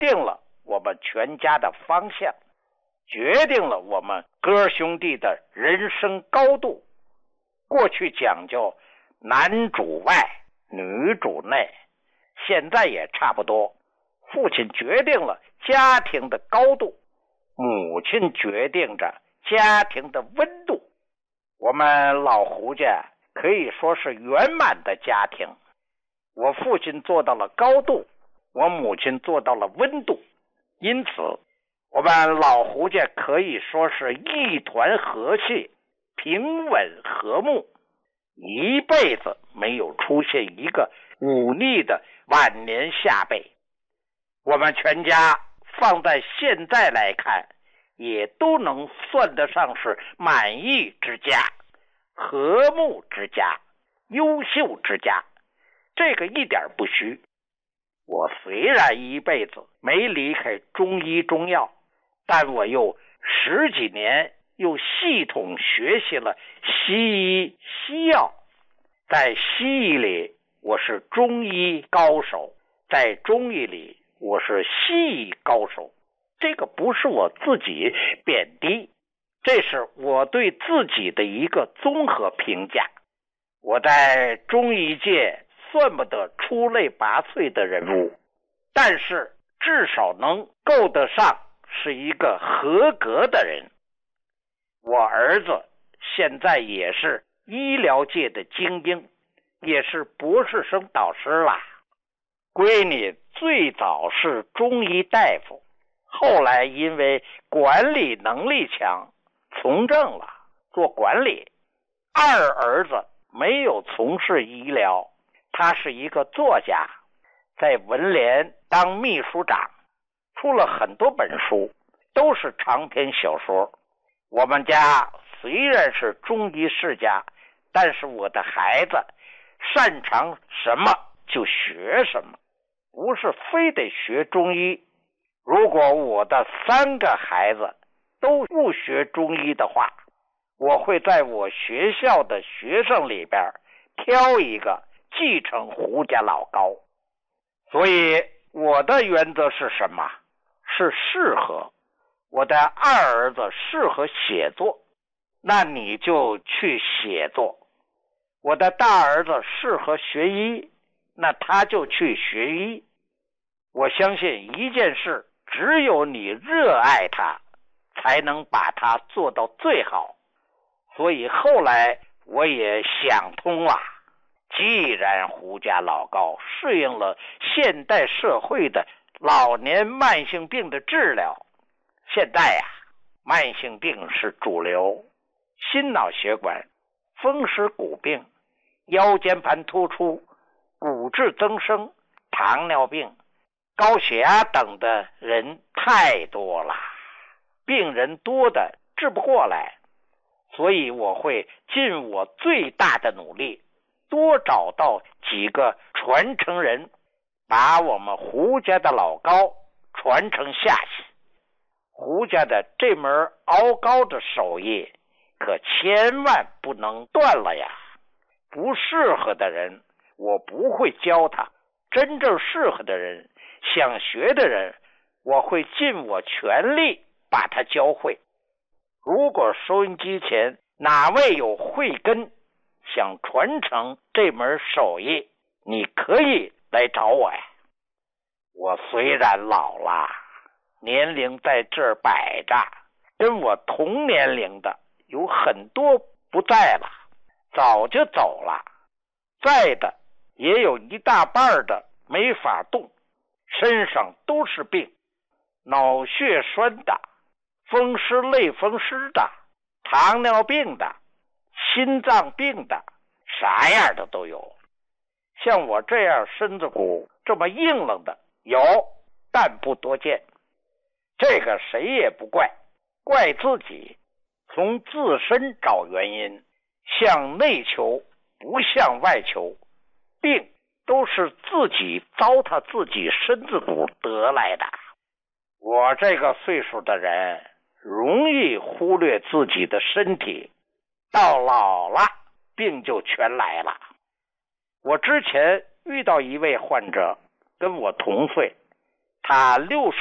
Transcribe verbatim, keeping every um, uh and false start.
定了我们全家的方向，决定了我们哥兄弟的人生高度。过去讲究男主外女主内，现在也差不多。父亲决定了家庭的高度，母亲决定着家庭的温度。我们老胡家可以说是圆满的家庭，我父亲做到了高度，我母亲做到了温度，因此我们老胡家可以说是一团和气，平稳和睦，一辈子没有出现一个忤逆的晚年下辈。我们全家放在现在来看，也都能算得上是满意之家，和睦之家，优秀之家，这个一点不虚。我虽然一辈子没离开中医中药，但我又十几年又系统学习了西医西药。在西医里我是中医高手，在中医里我是西医高手。这个不是我自己贬低，这是我对自己的一个综合评价。我在中医界算不得出类拔萃的人物，但是至少能够得上是一个合格的人。我儿子现在也是医疗界的精英，也是博士生导师啦。闺女最早是中医大夫，后来因为管理能力强，从政了，做管理。二儿子没有从事医疗，他是一个作家，在文联当秘书长，出了很多本书，都是长篇小说。我们家虽然是中医世家，但是我的孩子擅长什么就学什么，不是非得学中医。如果我的三个孩子都不学中医的话，我会在我学校的学生里边挑一个继承胡家老高。所以我的原则是什么？是适合。我的二儿子适合写作，那你就去写作。我的大儿子适合学医，那他就去学医。我相信一件事，只有你热爱它，才能把它做到最好。所以后来我也想通了，既然胡家老高适应了现代社会的老年慢性病的治疗，现在呀、啊，慢性病是主流，心脑血管、风湿骨病、腰间盘突出、骨质增生、糖尿病、高血压等的人太多了，病人多的治不过来。所以我会尽我最大的努力，多找到几个传承人，把我们胡家的老高传承下去。胡家的这门熬膏的手艺可千万不能断了呀！不适合的人我不会教他，真正适合的人，想学的人，我会尽我全力把他教会。如果收音机前哪位有慧根，想传承这门手艺，你可以来找我呀。我虽然老了，年龄在这儿摆着，跟我同年龄的有很多不在了，早就走了，在的也有一大半的没法动，身上都是病，脑血栓的，风湿类风湿的，糖尿病的，心脏病的，啥样的都有。像我这样身子骨这么硬朗的有，但不多见。这个谁也不怪，怪自己，从自身找原因，向内求，不向外求。病都是自己糟蹋自己身子骨得来的。我这个岁数的人容易忽略自己的身体，到老了病就全来了。我之前遇到一位患者跟我同岁， 他六十